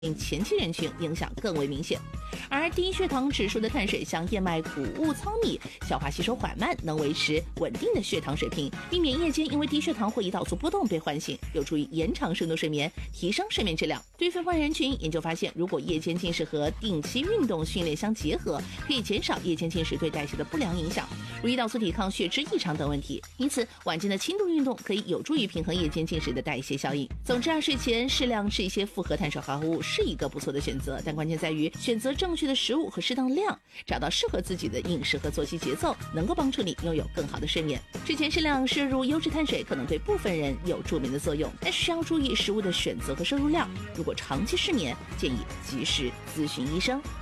前期人群影响更为明显。而低血糖指数的碳水，像燕麦、谷物、糙米，消化吸收缓慢，能维持稳定的血糖水平，避免夜间因为低血糖或胰岛素波动被唤醒，有助于延长深度睡眠，提升睡眠质量。对于肥胖人群，研究发现，如果夜间进食和定期运动训练相结合，可以减少夜间进食对代谢的不良影响，如胰岛素抵抗、血脂异常等问题。因此，晚间的轻度运动可以有助于平衡夜间进食的代谢效应。总之睡前适量吃一些复合碳水化合物是一个不错的选择，但关键在于选择正确的食物和适当量，找到适合自己的饮食和作息节奏，能够帮助你拥有更好的睡眠。睡前适量摄入优质碳水可能对部分人有助眠的作用，但是需要注意食物的选择和摄入量。如果长期失眠，建议及时咨询医生。